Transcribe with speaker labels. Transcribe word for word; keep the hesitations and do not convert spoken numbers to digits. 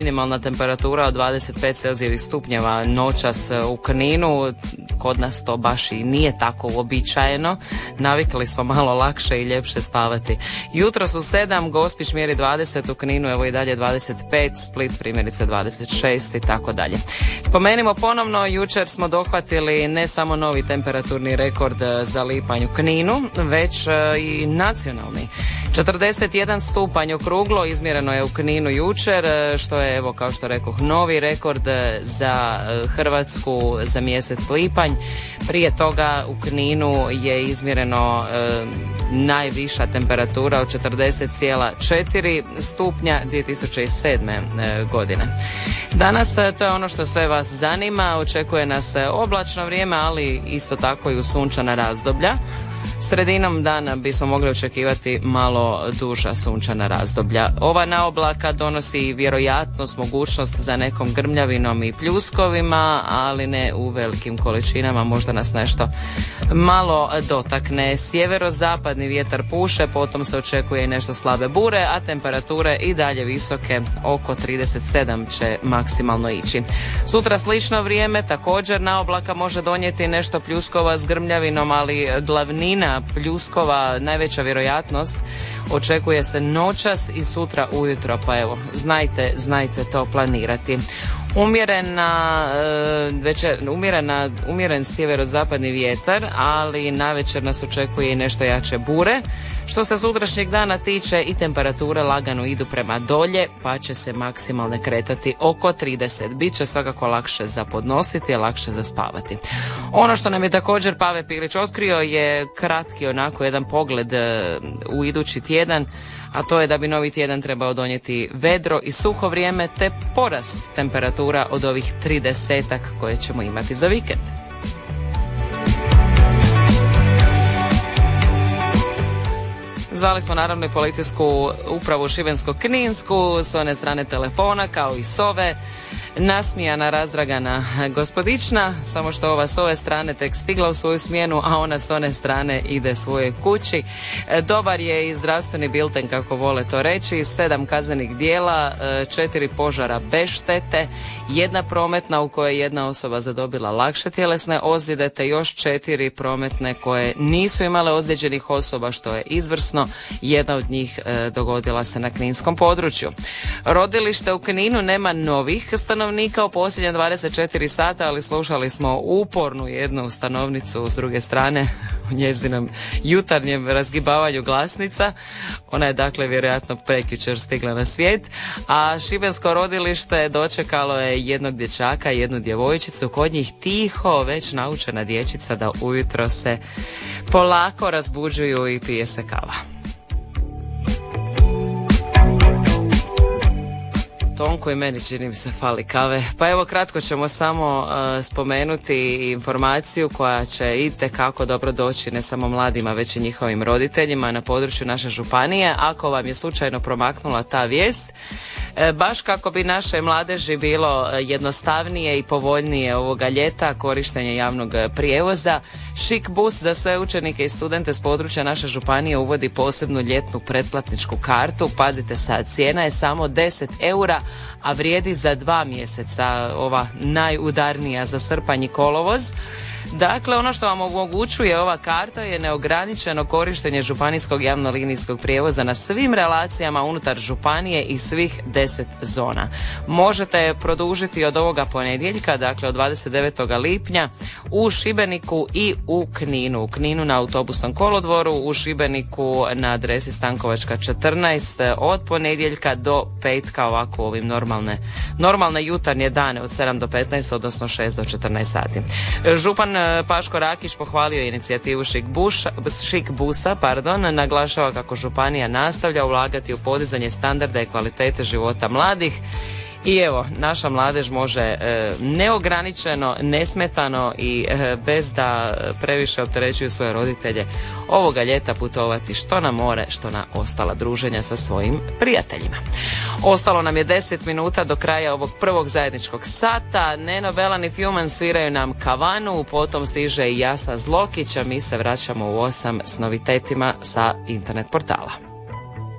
Speaker 1: minimalna temperatura od dvadeset pet celzijevih stupnjeva noćas u Kninu. Kod nas to baš i nije tako uobičajeno. Navikli smo malo lakše i ljepše spavati. Jutro su sedam, Gospić mjeri dvadeset, u Kninu evo i dalje dvadeset pet, Split primjerice dvadeset šest i tako dalje. Spomenimo ponovno, jučer smo dohvatili ne samo novi temperaturni rekord za lipanj u Kninu, već i nacionalni. četrdeset jedan stupanj okruglo izmjereno je u Kninu jučer, što je, evo, kao što rekoh, novi rekord za Hrvatsku za mjesec lipanj. Prije toga u Kninu je izmjereno e, najviša temperatura od četrdeset zarez četiri stupnja dvije tisuće sedme. E, godine. Danas, to je ono što sve vas zanima, očekuje nas oblačno vrijeme, ali isto tako i u sunčana razdoblja. Sredinom dana bismo mogli očekivati malo duža sunčana razdoblja. Ova naoblaka donosi vjerojatnost, mogućnost za nekom grmljavinom i pljuskovima, ali ne u velikim količinama, možda nas nešto malo dotakne. Sjeverozapadni vjetar puše, potom se očekuje i nešto slabe bure, a temperature i dalje visoke, oko trideset sedam će maksimalno ići. Sutra slično vrijeme, također naoblaka može donijeti nešto pljuskova s grmljavinom, ali glavnina pljuskova, najveća vjerojatnost očekuje se noćas i sutra ujutro, pa evo, znajte, znajte to planirati. Umjerena, večer, umjerena, umjeren sjeverozapadni vjetar, ali navečer nas očekuje i nešto jače bure. Što se sutrašnjeg dana tiče, i temperature lagano idu prema dolje, pa će se maksimalne kretati oko trideset. Biće svakako lakše za podnositi, lakše za spavati. Ono što nam je također Pave Pilić otkrio je kratki onako jedan pogled u idući tjedan, a to je da bi novi tjedan trebao donijeti vedro i suho vrijeme te porast temperatura od ovih tridesetak koje ćemo imati za vikend. Zvali smo naravno i policijsku upravu Šibensko-kninsku s one strane telefona, kao i s ove. Nasmijana, razdragana gospodična, samo što ova s ove strane tek stigla u svoju smjenu, a ona s one strane ide svojoj kući. Dobar je i zdravstveni bilten, kako vole to reći, sedam kaznenih dijela, četiri požara bez štete, jedna prometna u kojoj je jedna osoba zadobila lakše tjelesne ozljede, te još četiri prometne koje nisu imale ozlijeđenih osoba, što je izvrsno. Jedna od njih e, dogodila se na kninskom području. Rodilište u Kninu nema novih stanovnika u posljednje dvadeset četiri sata, ali slušali smo upornu jednu stanovnicu s druge strane u njezinom jutarnjem razgibavanju glasnica. Ona je dakle vjerojatno prekjučer stigla na svijet, a šibensko rodilište dočekalo je jednog dječaka i jednu djevojčicu, kod njih tiho, već naučena dječica da ujutro se polako razbuđuju i pije se kava. Tonko i meni čini mi se fali kave. Pa evo, kratko ćemo samo uh, spomenuti informaciju koja će itekako dobro doći ne samo mladima, već i njihovim roditeljima na području naše županije. Ako vam je slučajno promaknula ta vijest, e, baš kako bi našoj mladeži bilo jednostavnije i povoljnije ovoga ljeta korištenje javnog prijevoza, Šik bus za sve učenike i studente s područja naše županije uvodi posebnu ljetnu pretplatničku kartu. Pazite sad, cijena je samo deset eura, a vrijedi za dva mjeseca, ova najudarnija za srpanj i kolovoz. Dakle, ono što vam omogućuje ova karta je neograničeno korištenje županijskog javnolinijskog prijevoza na svim relacijama unutar županije i svih deset zona. Možete je produžiti od ovoga ponedjeljka, dakle od dvadeset devetog lipnja u Šibeniku i u Kninu. U Kninu na autobusnom kolodvoru, u Šibeniku na adresi Stankovačka četrnaest od ponedjeljka do petka, ovako u ovim normalne, normalne jutarnje dane od sedam do petnaest, odnosno šest do četrnaest sati. Župan Paško Rakić pohvalio inicijativu Šik, buša, Šik busa, pardon, naglašava kako županija nastavlja ulagati u podizanje standarda i kvalitete života mladih. I evo, naša mladež može e, neograničeno, nesmetano i e, bez da previše opterećuju svoje roditelje ovoga ljeta putovati što na more, što na ostala druženja sa svojim prijateljima. Ostalo nam je deset minuta do kraja ovog prvog zajedničkog sata. Neno Belan i Fjuman sviraju nam Kavanu, potom stiže i Jasa Zlokić, a mi se vraćamo u osam s novitetima sa internet portala.